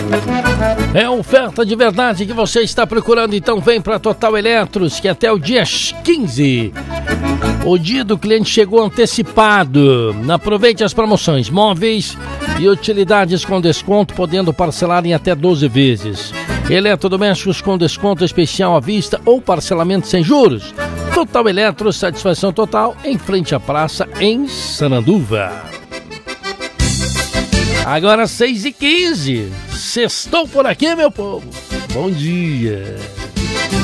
É oferta de verdade que você está procurando, então vem para Total Eletros, que até o dia 15. O dia do cliente chegou antecipado. Aproveite as promoções, móveis e utilidades com desconto, podendo parcelar em até 12 vezes. Eletrodomésticos com desconto especial à vista ou parcelamento sem juros. Total Eletros, satisfação total, em frente à praça, em Sananduva. Agora 6h15. Sextou por aqui, meu povo. Bom dia.